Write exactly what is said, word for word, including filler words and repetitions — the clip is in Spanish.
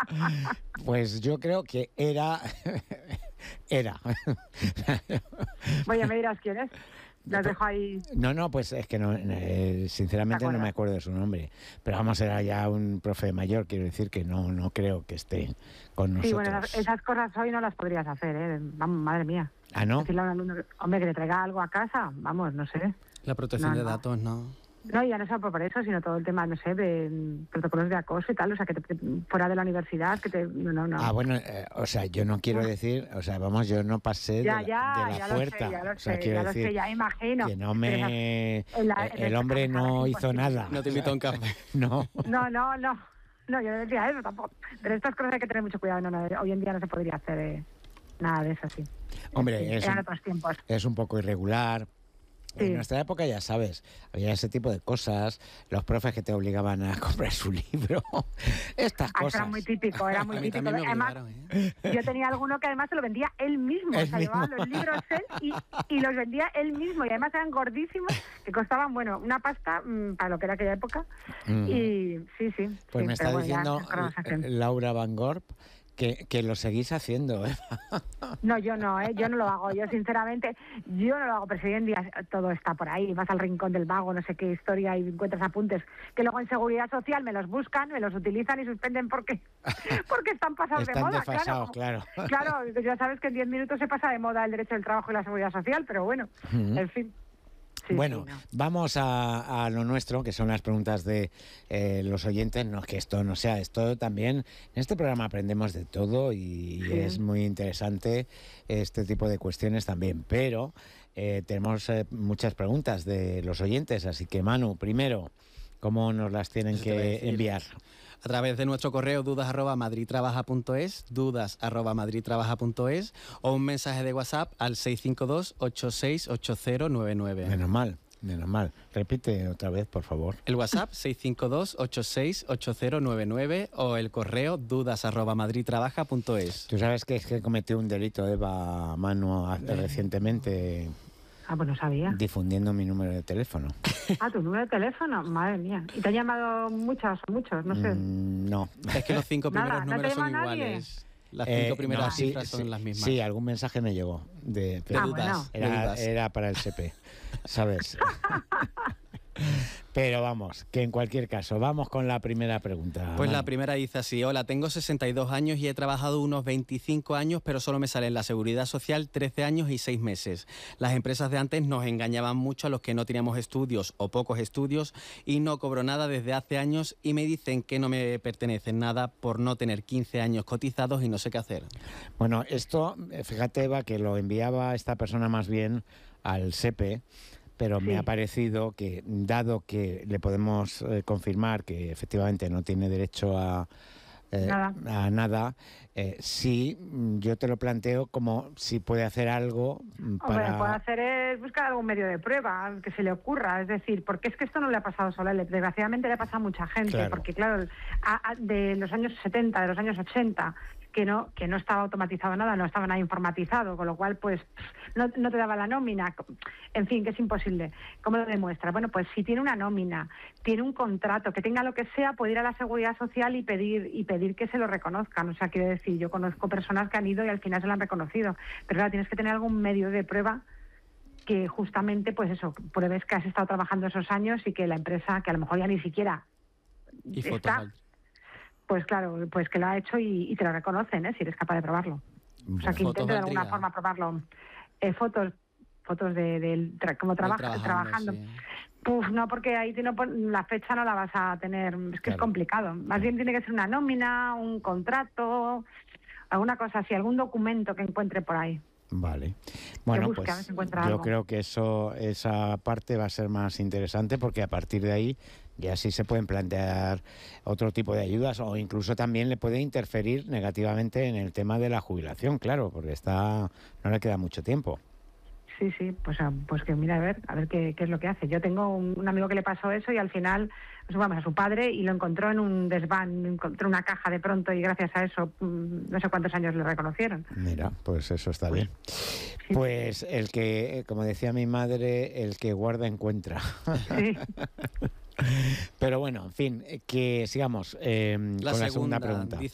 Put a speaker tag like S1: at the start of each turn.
S1: Pues yo creo que era... era.
S2: Bueno, ya me dirás quién es. Las dejo ahí.
S1: No, no, pues es que no, eh, sinceramente no me acuerdo de su nombre. Pero vamos, era ya un profe mayor, quiero decir que no, no creo que esté con nosotros.
S2: Sí, bueno, esas, esas cosas hoy no las podrías hacer, ¿eh? Vamos, madre mía.
S1: ¿Ah, no?
S2: Decirle a un alumno, hombre, que le traiga algo a casa, vamos, no sé.
S3: La protección
S2: no,
S3: de
S2: no.
S3: datos, ¿no?
S2: No, y ya no solo por eso, sino todo el tema, no sé, de mm, protocolos de acoso y tal, o sea, que te, te, fuera de la universidad, que te... No, no, no.
S1: Ah, bueno, eh, o sea, yo no quiero decir, o sea, vamos, yo no pasé
S2: ya,
S1: de la,
S2: ya,
S1: de la
S2: ya
S1: puerta.
S2: Lo sé, ya lo
S1: o sea,
S2: sé,
S1: quiero
S2: ya
S1: decir
S2: lo sé, ya imagino.
S1: que no me...
S2: En la, en
S1: el hombre no hizo nada.
S3: No te invitó a un café.
S1: No.
S2: No, no, no. No, yo no decía eso tampoco. Pero estas cosas hay que tener mucho cuidado. No, no, hoy en día no se podría hacer eh, nada de eso así.
S1: Hombre,
S2: sí,
S1: es,
S2: eran
S1: un,
S2: otros tiempos.
S1: Es un poco irregular.
S2: Sí.
S1: En nuestra época, ya sabes, había ese tipo de cosas, los profes que te obligaban a comprar su libro, estas
S2: ah,
S1: cosas.
S2: Era muy típico, era muy
S3: a mí
S2: típico.
S3: también me
S2: además,
S3: obligaron, ¿eh?
S2: Yo tenía alguno que además se lo vendía él mismo,
S1: El
S2: o sea,
S1: mismo.
S2: llevaba los libros él y, y los vendía él mismo, y además eran gordísimos, que costaban, bueno, una pasta mmm, para lo que era aquella época, mm. y sí, sí.
S1: Pues
S2: sí,
S1: me está
S2: bueno,
S1: diciendo
S2: ya,
S1: Laura Van Gorp que, que lo seguís haciendo, ¿eh?
S2: No, yo no, ¿eh? Yo no lo hago. Yo, sinceramente, yo no lo hago. Pero si hoy en día todo está por ahí, vas al rincón del vago, no sé qué historia, y encuentras apuntes que luego en Seguridad Social me los buscan, me los utilizan y suspenden porque, porque están pasados
S1: están
S2: de moda.
S1: Desfasados, claro,
S2: claro. Claro, ya sabes que en diez minutos se pasa de moda el derecho del trabajo y la Seguridad Social, pero bueno, uh-huh. En fin. Sí,
S1: bueno,
S2: sí, no.
S1: vamos a, a lo nuestro, que son las preguntas de eh, los oyentes. No es que esto no sea, esto también, en este programa aprendemos de todo y sí. Es muy interesante este tipo de cuestiones también, pero eh, tenemos eh, muchas preguntas de los oyentes, así que Manu, primero, ¿cómo nos las tienen Eso que enviar?
S3: A través de nuestro correo dudas arroba madridtrabaja punto es, dudas arroba madridtrabaja punto es, o un mensaje de WhatsApp al seis cinco dos, ocho seis ocho cero nueve nueve.
S1: Menos mal, menos mal. Repite otra vez, por favor.
S3: El WhatsApp seis cinco dos, ocho seis ocho cero nueve nueve o el correo dudas arroba madridtrabaja punto es.
S1: Tú sabes que es que cometió un delito Eva Manu ¿Eh? recientemente.
S2: Ah, pues no sabía.
S1: Difundiendo mi número de teléfono.
S2: Ah, ¿tu número de teléfono? Madre mía. ¿Y te han llamado muchas o muchos? No sé.
S1: Mm, no.
S3: Es que los cinco primeros
S2: Nada,
S3: números
S2: ¿no
S3: son iguales. Las cinco
S1: eh,
S3: primeras
S1: no, sí,
S3: cifras son
S1: sí,
S3: las mismas.
S1: Sí, algún mensaje me llegó. De, de
S2: ah,
S1: dudas.
S2: bueno.
S1: Era,
S3: de dudas.
S1: Era para el S P, ¿sabes? Pero vamos, que en cualquier caso, vamos con la primera pregunta.
S3: Pues
S1: Man.
S3: la primera dice así: hola, tengo sesenta y dos años y he trabajado unos veinticinco años, pero solo me sale en la Seguridad Social trece años y seis meses. Las empresas de antes nos engañaban mucho a los que no teníamos estudios o pocos estudios y no cobro nada desde hace años y me dicen que no me pertenece nada por no tener quince años cotizados y no sé qué hacer.
S1: Bueno, esto, fíjate Eva, que lo enviaba esta persona más bien al S E P E, pero sí. Me ha parecido que, dado que le podemos eh, confirmar que efectivamente no tiene derecho a, eh,
S2: nada.
S1: a nada, eh, sí, yo te lo planteo como si puede hacer algo para...
S2: Hombre, lo que puede hacer es buscar algún medio de prueba que se le ocurra, es decir, porque es que esto no le ha pasado solo a él, desgraciadamente le ha pasado a mucha gente, claro. Porque claro, a, a, de los años setenta, de los años ochenta... que no que no estaba automatizado nada, no estaba nada informatizado, con lo cual pues no, no te daba la nómina, en fin, que es imposible. ¿Cómo lo demuestra? Bueno, pues si tiene una nómina, tiene un contrato, que tenga lo que sea, puede ir a la Seguridad Social y pedir y pedir que se lo reconozcan. O sea, quiero decir, yo conozco personas que han ido y al final se lo han reconocido, pero claro, tienes que tener algún medio de prueba que justamente, pues eso, pruebes que has estado trabajando esos años y que la empresa, que a lo mejor ya ni siquiera
S3: y
S2: está...
S3: fotos.
S2: Pues claro, pues que lo ha hecho y, y te lo reconocen, ¿eh? Si eres capaz de probarlo. O sea, que intento de alguna forma probarlo. Eh, fotos, fotos de, de tra como trabaja, trabajando. trabajando. Sí. Puf, no, porque ahí no, la fecha no la vas a tener, es que claro. Es complicado. Más bien tiene que ser una nómina, un contrato, alguna cosa así, algún documento que encuentre por ahí.
S1: Vale. Bueno,
S2: busque,
S1: pues yo
S2: algo.
S1: creo que eso, esa parte va a ser más interesante porque a partir de ahí ya sí se pueden plantear otro tipo de ayudas o incluso también le puede interferir negativamente en el tema de la jubilación, claro, porque está no le queda mucho tiempo.
S2: Sí, sí, pues, pues que mira a ver, a ver qué, qué es lo que hace. Yo tengo un, un amigo que le pasó eso y al final, pues, vamos, a su padre y lo encontró en un desván, encontró una caja de pronto y gracias a eso no sé cuántos años le reconocieron.
S1: Mira, pues eso está
S2: pues,
S1: bien. Sí. Pues el que, como decía mi madre, el que guarda encuentra. Sí. Pero bueno, en fin, que sigamos eh,
S3: la
S1: con
S3: segunda,
S1: la segunda pregunta.
S3: Dice